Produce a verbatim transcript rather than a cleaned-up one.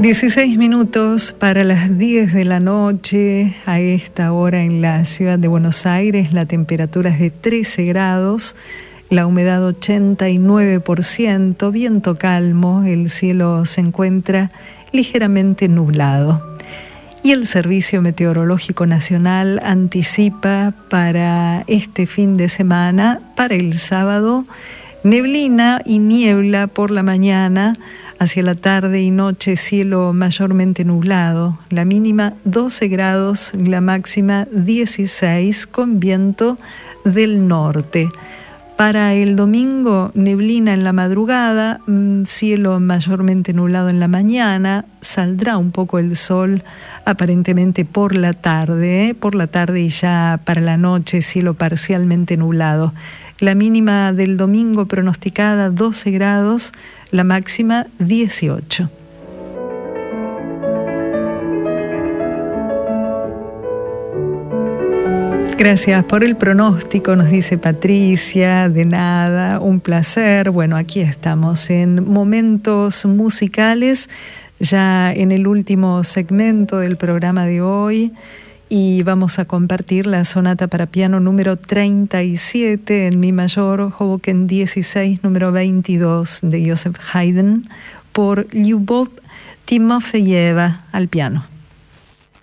dieciséis minutos para las diez de la noche. A esta hora en la ciudad de Buenos Aires la temperatura es de trece grados, la humedad ochenta y nueve por ciento, viento calmo, el cielo se encuentra ligeramente nublado. Y el Servicio Meteorológico Nacional anticipa para este fin de semana, para el sábado, neblina y niebla por la mañana. Hacia la tarde y noche, cielo mayormente nublado, la mínima doce grados, la máxima dieciséis, con viento del norte. Para el domingo, neblina en la madrugada, cielo mayormente nublado en la mañana, saldrá un poco el sol aparentemente por la tarde, ¿eh? por la tarde y ya para la noche, cielo parcialmente nublado. La mínima del domingo pronosticada doce grados, la máxima dieciocho. Gracias por el pronóstico, nos dice Patricia, de nada, un placer. Bueno, aquí estamos en Momentos Musicales, ya en el último segmento del programa de hoy. Y vamos a compartir la sonata para piano número treinta y siete en mi mayor, Hoboken dieciséis, número veintidós de Joseph Haydn, por Lyubov Timofeyeva al piano.